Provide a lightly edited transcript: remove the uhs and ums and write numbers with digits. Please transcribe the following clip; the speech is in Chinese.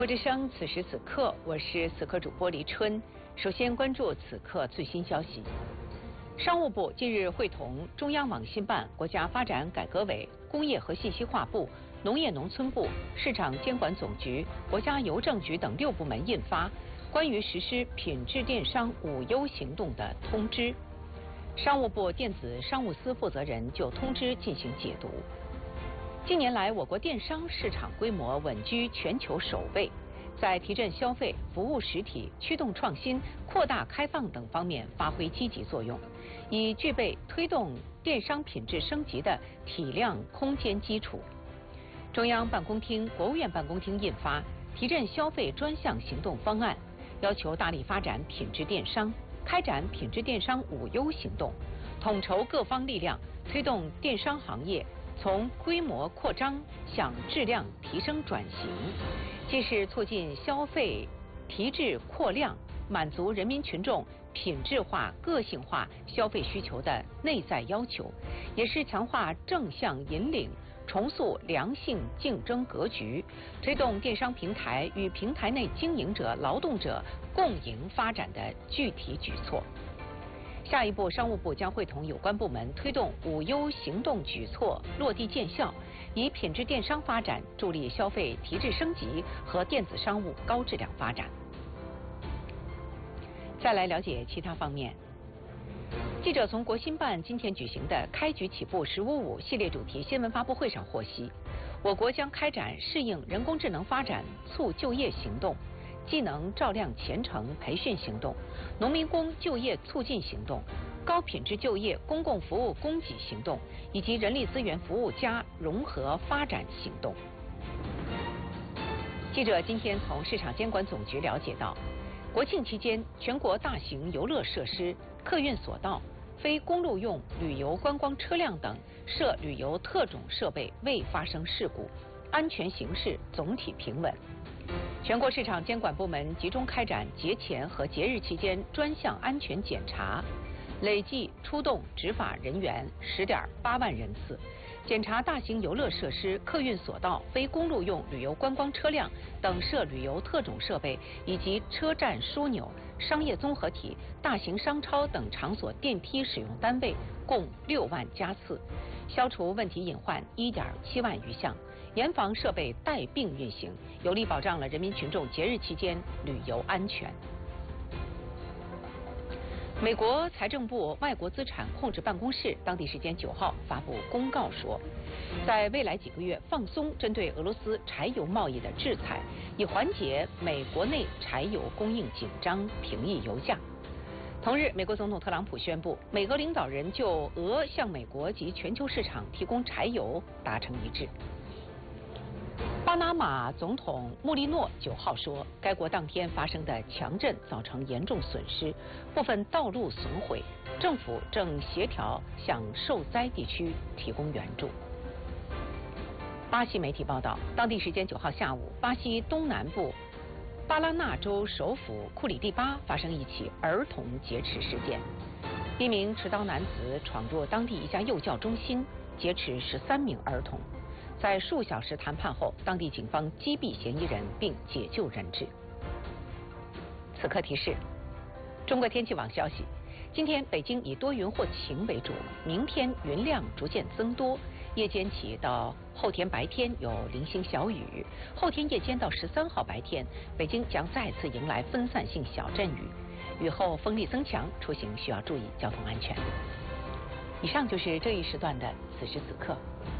播之声，此时此刻，我是此刻主播黎春。首先关注此刻最新消息。商务部近日会同中央网信办、国家发展改革委、工业和信息化部、农业农村部、市场监管总局、国家邮政局等6部门印发关于实施品质电商5优行动的通知。商务部电子商务司负责人就通知进行解读。近年来，我国电商市场规模稳居全球首位，在提振消费、服务实体、驱动创新、扩大开放等方面发挥积极作用，已具备推动电商品质升级的体量空间基础。中央办公厅、国务院办公厅印发提振消费专项行动方案，要求大力发展品质电商，开展品质电商5优行动，统筹各方力量，推动电商行业从规模扩张向质量提升转型，既是促进消费提质扩量，满足人民群众品质化、个性化消费需求的内在要求，也是强化正向引领、重塑良性竞争格局，推动电商平台与平台内经营者、劳动者共赢发展的具体举措。下一步，商务部将会同有关部门推动5优行动举措落地见效，以品质电商发展助力消费提质升级和电子商务高质量发展。再来了解其他方面。记者从国新办今天举行的开局起步“15.5”系列主题新闻发布会上获悉，我国将开展适应人工智能发展促就业行动、技能照亮前程培训行动、农民工就业促进行动、高品质就业公共服务供给行动以及人力资源服务加融合发展行动。记者今天从市场监管总局了解到，国庆期间，全国大型游乐设施、客运索道、非公路用旅游观光车辆等涉旅游特种设备未发生事故，安全形势总体平稳。全国市场监管部门集中开展节前和节日期间专项安全检查，累计出动执法人员10.8万人次，检查大型游乐设施、客运索道、非公路用旅游观光车辆等涉旅游特种设备以及车站枢纽、商业综合体、大型商超等场所电梯使用单位共6万加次，消除问题隐患1.7万余项，严防设备带病运行，有力保障了人民群众节日期间旅游安全。美国财政部外国资产控制办公室当地时间9号发布公告说，在未来几个月放松针对俄罗斯柴油贸易的制裁，以缓解美国内柴油供应紧张，平抑油价。同日，美国总统特朗普宣布，美俄领导人就俄向美国及全球市场提供柴油达成一致。巴拿马总统穆利诺9号说，该国当天发生的强震造成严重损失，部分道路损毁，政府正协调向受灾地区提供援助。巴西媒体报道，当地时间9号下午，巴西东南部巴拉那州首府库里蒂巴发生一起儿童劫持事件，一名持刀男子闯入当地一家幼教中心，劫持13名儿童。在数小时谈判后，当地警方击毙嫌疑人并解救人质。此刻提示：中国天气网消息，今天北京以多云或晴为主，明天云量逐渐增多，夜间起到后天白天有零星小雨，后天夜间到13号白天，北京将再次迎来分散性小阵雨，雨后风力增强，出行需要注意交通安全。以上就是这一时段的此时此刻。